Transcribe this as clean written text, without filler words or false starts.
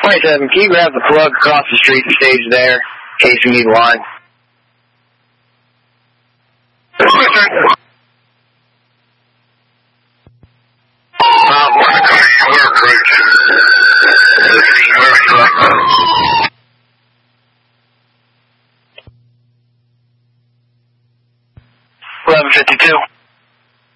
27, can you grab the plug across the street and stage there in case you need a line? We're 1152.